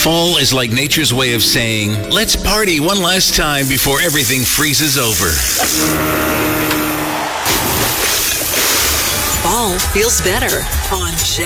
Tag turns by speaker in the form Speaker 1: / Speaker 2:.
Speaker 1: Fall is like nature's way of saying, let's party one last time before everything freezes over.
Speaker 2: Fall feels better on